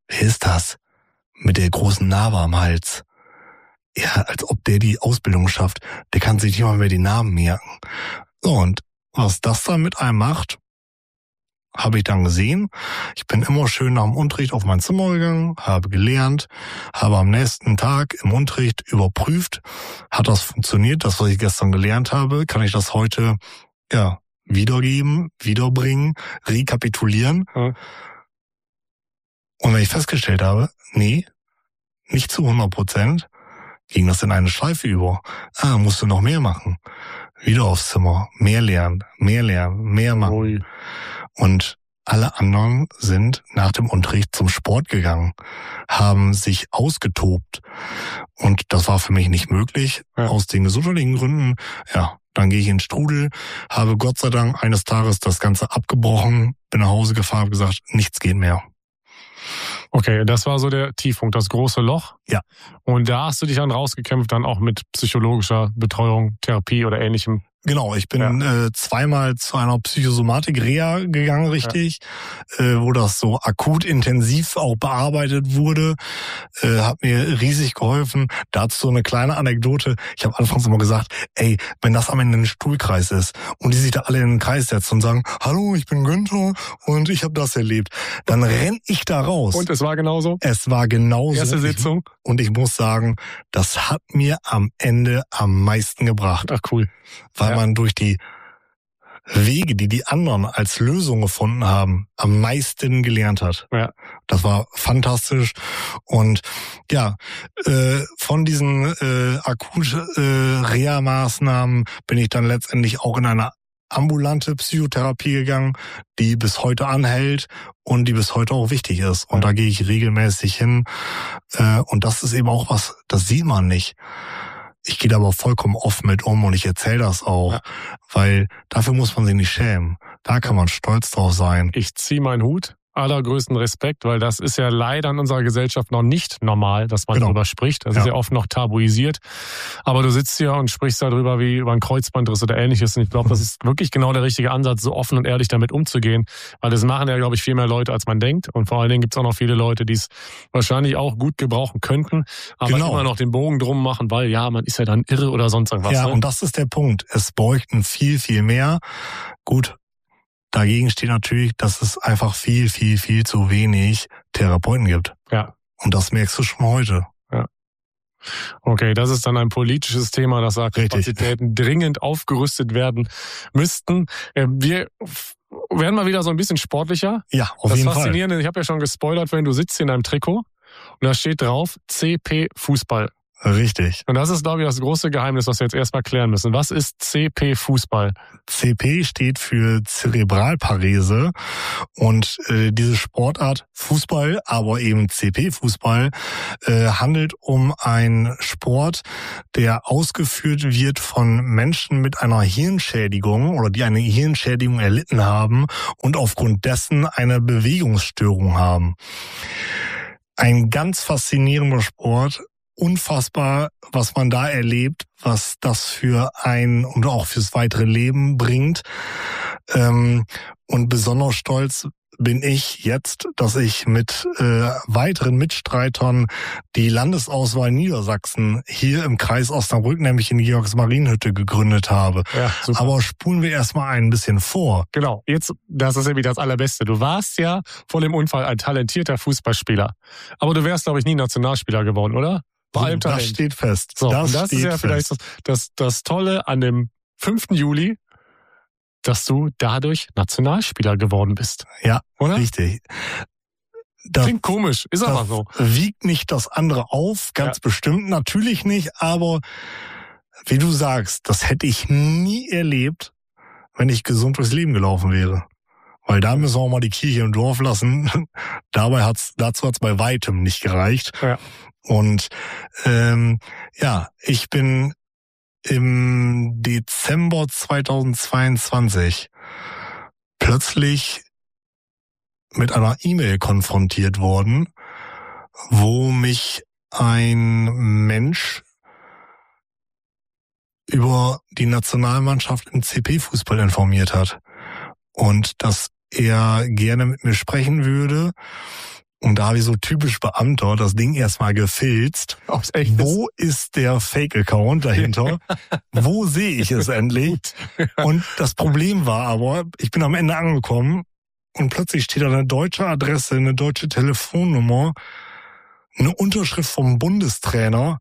B: wer ist das? Mit der großen Narbe am Hals. Ja, als ob der die Ausbildung schafft. Der kann sich nicht mal mehr die Namen merken. So, und was das dann mit einem macht, habe ich dann gesehen. Ich bin immer schön nach dem Unterricht auf mein Zimmer gegangen, habe gelernt, habe am nächsten Tag im Unterricht überprüft, hat das funktioniert, das, was ich gestern gelernt habe, kann ich das heute ja wiedergeben, wiederbringen, rekapitulieren.
A: Mhm.
B: Und wenn ich festgestellt habe, nee, nicht zu hundert Prozent, ging das in eine Schleife über. Ah, musst du noch mehr machen. Wieder aufs Zimmer, mehr lernen, mehr lernen, mehr machen.
A: Ui.
B: Und alle anderen sind nach dem Unterricht zum Sport gegangen, haben sich ausgetobt. Und das war für mich nicht möglich,
A: ja.
B: aus den gesundheitlichen Gründen. Ja, dann gehe ich in den Strudel, habe Gott sei Dank eines Tages das Ganze abgebrochen, bin nach Hause gefahren, habe gesagt, nichts geht mehr.
A: Okay, das war so der Tiefpunkt, das große Loch.
B: Ja.
A: Und da hast du dich dann rausgekämpft, dann auch mit psychologischer Betreuung, Therapie oder ähnlichem.
B: Genau, ich bin ja. äh, zweimal zu einer Psychosomatik-Reha gegangen, richtig, ja. äh, wo das so akut intensiv auch bearbeitet wurde, äh, hat mir riesig geholfen. Dazu so eine kleine Anekdote. Ich habe anfangs immer gesagt, ey, wenn das am Ende ein Stuhlkreis ist und die sich da alle in den Kreis setzen und sagen, hallo, ich bin Günther und ich habe das erlebt, dann renn ich da raus.
A: Und es war genauso?
B: Es war genauso.
A: Erste Sitzung?
B: Und ich muss sagen, das hat mir am Ende am meisten gebracht.
A: Ach cool.
B: Weil ja. man durch die Wege, die die anderen als Lösung gefunden haben, am meisten gelernt hat.
A: Ja.
B: Das war fantastisch. Und ja, äh, von diesen äh, Akut-Reha-Maßnahmen bin ich dann letztendlich auch in eine ambulante Psychotherapie gegangen, die bis heute anhält und die bis heute auch wichtig ist. Und ja. da gehe ich regelmäßig hin. Äh, und das ist eben auch was, das sieht man nicht. Ich gehe da aber vollkommen offen mit um und ich erzähle das auch, ja. weil dafür muss man sich nicht schämen. Da kann man stolz drauf sein.
A: Ich ziehe meinen Hut. Allergrößten Respekt, weil das ist ja leider in unserer Gesellschaft noch nicht normal, dass man genau. darüber spricht. Das ja. ist ja oft noch tabuisiert. Aber du sitzt hier und sprichst darüber wie über ein Kreuzbandriss oder ähnliches. Und ich glaube, das ist wirklich genau der richtige Ansatz, so offen und ehrlich damit umzugehen. Weil das machen ja, glaube ich, viel mehr Leute, als man denkt. Und vor allen Dingen gibt es auch noch viele Leute, die es wahrscheinlich auch gut gebrauchen könnten, aber genau. immer noch den Bogen drum machen, weil ja, man ist ja dann irre oder sonst irgendwas.
B: Ja,
A: ne?
B: Und das ist der Punkt. Es bräuchten viel, viel mehr. Gut. Dagegen steht natürlich, dass es einfach viel, viel, viel zu wenig Therapeuten gibt.
A: Ja.
B: Und das merkst du schon heute.
A: Ja. Okay, das ist dann ein politisches Thema, dass da Kapazitäten dringend aufgerüstet werden müssten. Wir werden mal wieder so ein bisschen sportlicher.
B: Ja, auf
A: das
B: jeden Fall.
A: Das Faszinierende, ich habe ja schon gespoilert, wenn du sitzt in deinem Trikot und da steht drauf C P Fußball.
B: Richtig.
A: Und das ist, glaube ich, das große Geheimnis, was wir jetzt erstmal klären müssen. Was ist C P Fußball?
B: C P steht für Zerebralparese und äh, diese Sportart Fußball, aber eben C P Fußball, äh, handelt um einen Sport, der ausgeführt wird von Menschen mit einer Hirnschädigung oder die eine Hirnschädigung erlitten haben und aufgrund dessen eine Bewegungsstörung haben. Ein ganz faszinierender Sport. Unfassbar, was man da erlebt, was das für ein und auch fürs weitere Leben bringt. Ähm, und besonders stolz bin ich jetzt, dass ich mit äh, weiteren Mitstreitern die Landesauswahl Niedersachsen hier im Kreis Osnabrück, nämlich in Georgsmarienhütte, gegründet habe.
A: Ja, super.
B: Aber spulen wir erstmal ein bisschen vor.
A: Genau, jetzt, das ist nämlich das Allerbeste. Du warst ja vor dem Unfall ein talentierter Fußballspieler. Aber du wärst, glaube ich, nie Nationalspieler geworden, oder? Bei allem Talent.
B: Das steht fest.
A: So,
B: das
A: und das
B: steht
A: ist ja
B: fest.
A: vielleicht das, das, das Tolle an dem fünften Juli, dass du dadurch Nationalspieler geworden bist.
B: Ja,
A: oder?
B: Richtig. Das,
A: Klingt komisch, ist aber so.
B: Wiegt nicht das andere auf, ganz ja. bestimmt natürlich nicht, aber wie du sagst, das hätte ich nie erlebt, wenn ich gesund durchs Leben gelaufen wäre. Weil da müssen wir auch mal die Kirche im Dorf lassen. Dabei hat's, dazu hat's bei weitem nicht gereicht.
A: Ja.
B: Und ähm, ja, ich bin im Dezember zweitausendzweiundzwanzig plötzlich mit einer E-Mail konfrontiert worden, wo mich ein Mensch über die Nationalmannschaft im C P-Fußball informiert hat und dass er gerne mit mir sprechen würde Und da habe ich so typisch Beamter das Ding erstmal gefilzt.
A: Ob's echt
B: Wo ist der Fake-Account dahinter? Wo sehe ich es endlich? Und das Problem war aber, ich bin am Ende angekommen und plötzlich steht da eine deutsche Adresse, eine deutsche Telefonnummer, eine Unterschrift vom Bundestrainer.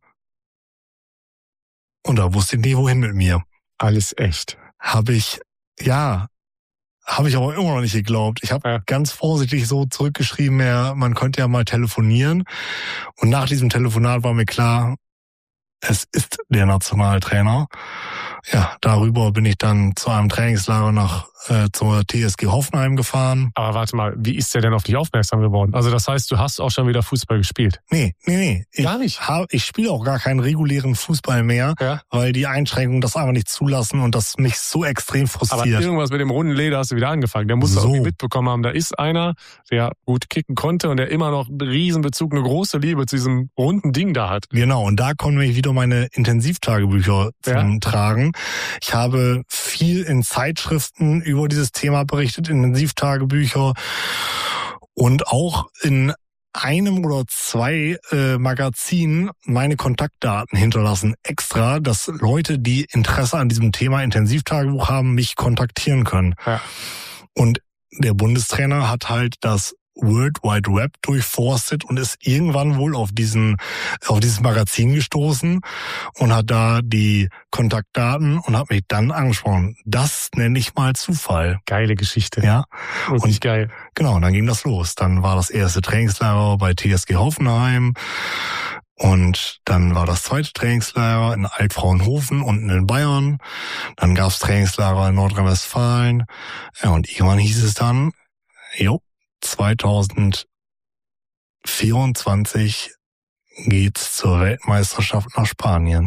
B: Und da wusste ich nicht, wohin mit mir.
A: Alles echt.
B: Habe ich, ja... Habe ich aber immer noch nicht geglaubt. Ich habe
A: ja.
B: ganz vorsichtig so zurückgeschrieben, ja, man könnte ja mal telefonieren. Und nach diesem Telefonat war mir klar, es ist der Nationaltrainer. Ja, darüber bin ich dann zu einem Trainingslager nach äh, zur T S G Hoffenheim gefahren.
A: Aber warte mal, wie ist der denn auf dich aufmerksam geworden? Also das heißt, du hast auch schon wieder Fußball gespielt?
B: Nee, nee, nee. Ich
A: gar nicht?
B: Hab, ich spiele auch gar keinen regulären Fußball mehr,
A: ja?
B: weil die Einschränkungen das einfach nicht zulassen und das mich so extrem frustriert.
A: Aber irgendwas mit dem runden Leder hast du wieder angefangen. Der muss
B: so.
A: irgendwie mitbekommen haben, da ist einer, der gut kicken konnte und der immer noch einen Riesenbezug, eine große Liebe zu diesem runden Ding da hat.
B: Genau, und da kommen wir wieder meine Intensivtagebücher zum
A: ja?
B: Tragen. Ich habe viel in Zeitschriften über dieses Thema berichtet, Intensivtagebücher und auch in einem oder zwei äh, Magazinen meine Kontaktdaten hinterlassen, extra, dass Leute, die Interesse an diesem Thema Intensivtagebuch haben, mich kontaktieren können.
A: Ja.
B: Und der Bundestrainer hat halt das World Wide Web durchforstet und ist irgendwann wohl auf diesen auf dieses Magazin gestoßen und hat da die Kontaktdaten und hat mich dann angesprochen. Das nenne ich mal Zufall.
A: Geile Geschichte.
B: Ja.
A: Wirklich geil.
B: Genau, und dann ging das los. Dann war das erste Trainingslager bei T S G Hoffenheim und dann war das zweite Trainingslager in Altfraunhofen unten in Bayern. Dann gab's Trainingslager in Nordrhein-Westfalen. Ja, und irgendwann hieß es dann, jo, zwanzig vierundzwanzig geht's zur Weltmeisterschaft nach Spanien.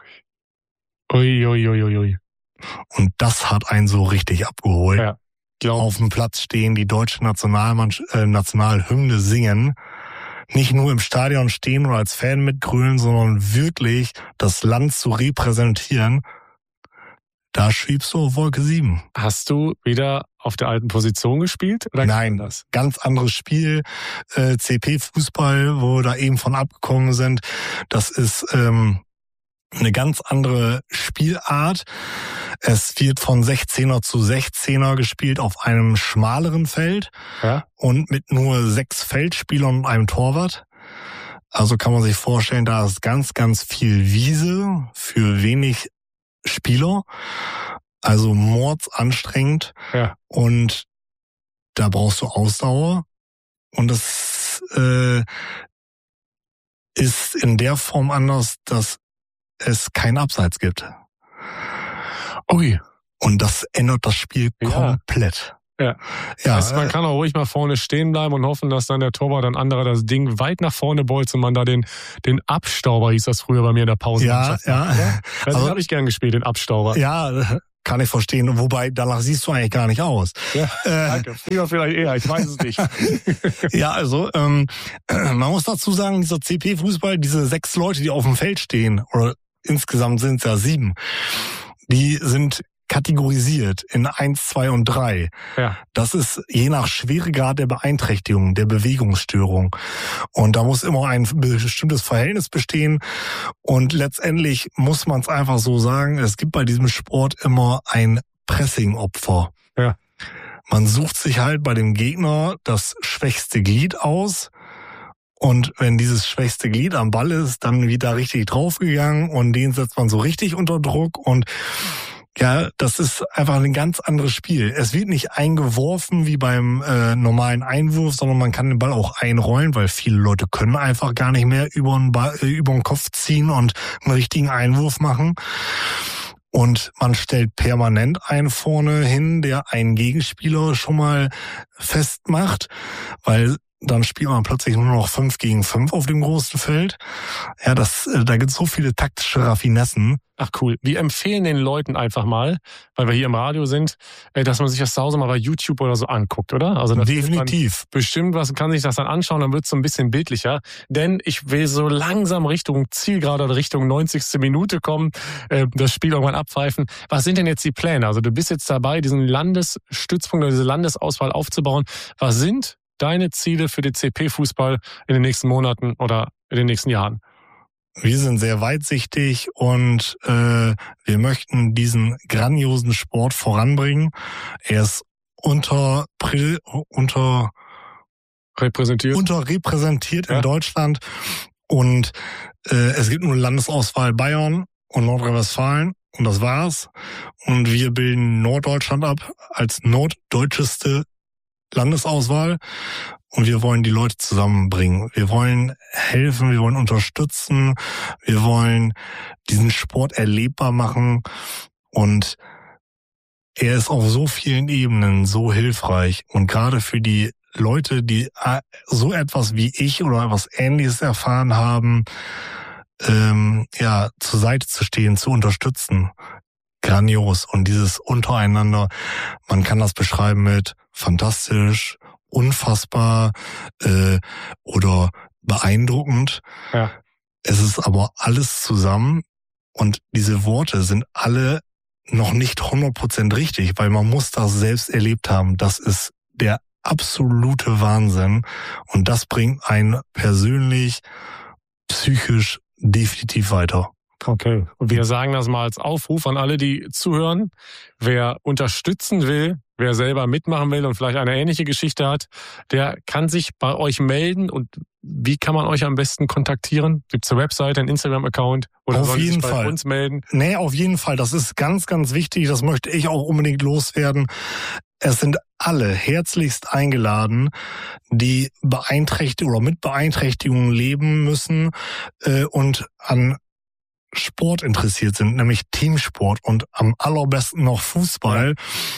A: Ui, ui, ui, ui, ui.
B: Und das hat einen so richtig abgeholt.
A: Ja, glaub.
B: Auf dem Platz stehen, die deutsche Nationalmann- äh, Nationalhymne singen. Nicht nur im Stadion stehen oder als Fan mitgrölen, sondern wirklich das Land zu repräsentieren. Da schwebst du auf Wolke sieben.
A: Hast du wieder auf der alten Position gespielt? Oder
B: Nein,
A: das
B: ganz anderes Spiel. Äh, C P-Fußball, wo wir da eben von abgekommen sind. Das ist ähm, eine ganz andere Spielart. Es wird von sechzehner zu sechzehner gespielt auf einem schmaleren Feld.
A: Ja.
B: Und mit nur sechs Feldspielern und einem Torwart. Also kann man sich vorstellen, da ist ganz, ganz viel Wiese für wenig Spieler, also mordsanstrengend.
A: Ja.
B: Und da brauchst du Ausdauer und das äh, ist in der Form anders, dass es kein Abseits gibt.
A: Ui.
B: Und das ändert das Spiel
A: ja.
B: komplett.
A: Ja.
B: Ja,
A: also man kann auch ruhig mal vorne stehen bleiben und hoffen, dass dann der Torwart, ein anderer das Ding weit nach vorne bolzt und man da den den Abstauber, hieß das früher bei mir in der Pause.
B: Ja, ja.
A: Also,
B: also
A: habe ich gern gespielt, den Abstauber.
B: Ja, kann ich verstehen. Wobei, danach siehst du eigentlich gar nicht aus.
A: Ja,
B: äh,
A: danke. Früher vielleicht eher, ich weiß es nicht.
B: Ja, also ähm, man muss dazu sagen, dieser C P-Fußball, diese sechs Leute, die auf dem Feld stehen, oder insgesamt sind es ja sieben, die sind kategorisiert in eins, zwei und drei.
A: Ja.
B: Das ist je nach Schweregrad der Beeinträchtigung, der Bewegungsstörung. Und da muss immer ein bestimmtes Verhältnis bestehen. Und letztendlich muss man es einfach so sagen, es gibt bei diesem Sport immer ein Pressing-Opfer.
A: Ja.
B: Man sucht sich halt bei dem Gegner das schwächste Glied aus. Und wenn dieses schwächste Glied am Ball ist, dann wird da richtig draufgegangen und den setzt man so richtig unter Druck und ja, das ist einfach ein ganz anderes Spiel. Es wird nicht eingeworfen wie beim äh, normalen Einwurf, sondern man kann den Ball auch einrollen, weil viele Leute können einfach gar nicht mehr über den, Ball, äh, über den Kopf ziehen und einen richtigen Einwurf machen. Und man stellt permanent einen vorne hin, der einen Gegenspieler schon mal festmacht, weil dann spielt man plötzlich nur noch fünf gegen fünf auf dem großen Feld. Ja, das, da gibt es so viele taktische Raffinessen.
A: Ach cool. Wir empfehlen den Leuten einfach mal, weil wir hier im Radio sind, dass man sich das zu Hause mal bei YouTube oder so anguckt, oder? Also das
B: definitiv.
A: Bestimmt was, kann sich das dann anschauen, dann wird es so ein bisschen bildlicher. Denn ich will so langsam Richtung Zielgerade, Richtung neunzigste Minute kommen, das Spiel irgendwann abpfeifen. Was sind denn jetzt die Pläne? Also du bist jetzt dabei, diesen Landesstützpunkt oder diese Landesauswahl aufzubauen. Was sind deine Ziele für den C P-Fußball in den nächsten Monaten oder in den nächsten Jahren?
B: Wir sind sehr weitsichtig und äh, wir möchten diesen grandiosen Sport voranbringen. Er ist unter unter
A: repräsentiert,
B: unterrepräsentiert
A: ja.
B: in Deutschland und äh, es gibt nur Landesauswahl Bayern und Nordrhein-Westfalen und das war's. Und wir bilden Norddeutschland ab als norddeutscheste Landesauswahl. Und wir wollen die Leute zusammenbringen. Wir wollen helfen, wir wollen unterstützen, wir wollen diesen Sport erlebbar machen. Und er ist auf so vielen Ebenen so hilfreich. Und gerade für die Leute, die so etwas wie ich oder etwas Ähnliches erfahren haben, ähm, ja, zur Seite zu stehen, zu unterstützen. Grandios. Und dieses untereinander, man kann das beschreiben mit fantastisch, unfassbar äh, oder beeindruckend.
A: Ja.
B: Es ist aber alles zusammen und diese Worte sind alle noch nicht hundert Prozent richtig, weil man muss das selbst erlebt haben. Das ist der absolute Wahnsinn und das bringt einen persönlich, psychisch definitiv weiter.
A: Okay. Und wir sagen das mal als Aufruf an alle, die zuhören. Wer unterstützen will, wer selber mitmachen will und vielleicht eine ähnliche Geschichte hat, der kann sich bei euch melden. Und wie kann man euch am besten kontaktieren? Gibt es eine Webseite, einen Instagram-Account oder soll sich bei uns melden?
B: Nee, auf jeden Fall. Das ist ganz, ganz wichtig. Das möchte ich auch unbedingt loswerden. Es sind alle herzlichst eingeladen, die beeinträchtigt oder mit Beeinträchtigungen leben müssen äh, und an Sport interessiert sind, nämlich Teamsport und am allerbesten noch Fußball.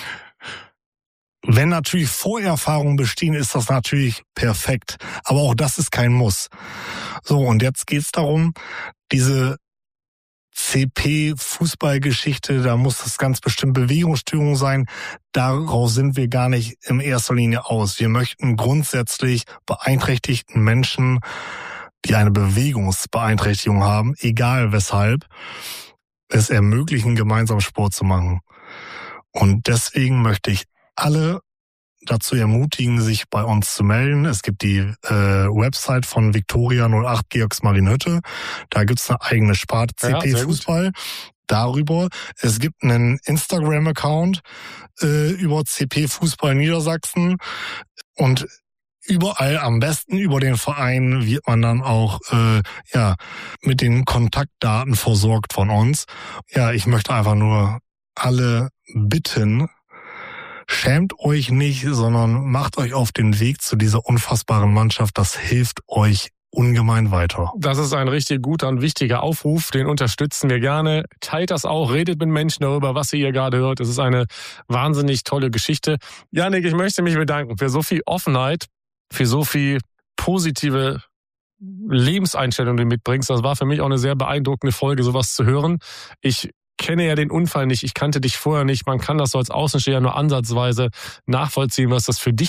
B: Wenn natürlich Vorerfahrungen bestehen, ist das natürlich perfekt. Aber auch das ist kein Muss. So, und jetzt geht's darum, diese C P-Fußballgeschichte, da muss das ganz bestimmt Bewegungsstörung sein. Darauf sind wir gar nicht in erster Linie aus. Wir möchten grundsätzlich beeinträchtigten Menschen, die eine Bewegungsbeeinträchtigung haben, egal weshalb, es ermöglichen, gemeinsam Sport zu machen. Und deswegen möchte ich alle dazu ermutigen, sich bei uns zu melden. Es gibt die äh, Website von Viktoria null acht Georgsmarienhütte. Da gibt's eine eigene Sparte C P-Fußball. Ja, darüber. Es gibt einen Instagram-Account äh, über C P-Fußball Niedersachsen. Und überall am besten über den Verein wird man dann auch äh, ja mit den Kontaktdaten versorgt von uns. Ja, ich möchte einfach nur alle bitten, schämt euch nicht, sondern macht euch auf den Weg zu dieser unfassbaren Mannschaft. Das hilft euch ungemein weiter.
A: Das ist ein richtig guter und wichtiger Aufruf, den unterstützen wir gerne. Teilt das auch, redet mit Menschen darüber, was ihr hier gerade hört. Es ist eine wahnsinnig tolle Geschichte. Jannik, ich möchte mich bedanken für so viel Offenheit, für so viel positive Lebenseinstellung, die du mitbringst. Das war für mich auch eine sehr beeindruckende Folge, sowas zu hören. Ich kenne ja den Unfall nicht, ich kannte dich vorher nicht. Man kann das so als Außensteher nur ansatzweise nachvollziehen, was das für dich